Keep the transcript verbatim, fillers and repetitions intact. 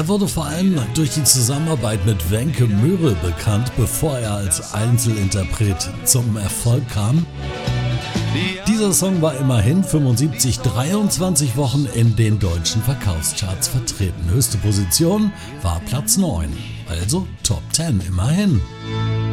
Er wurde vor allem durch die Zusammenarbeit mit Wenke Möhre bekannt, bevor er als Einzelinterpret zum Erfolg kam. Dieser Song war immerhin fünfundsiebzig, dreiundzwanzig Wochen in den deutschen Verkaufscharts vertreten. Höchste Position war Platz neun, also Top zehn immerhin.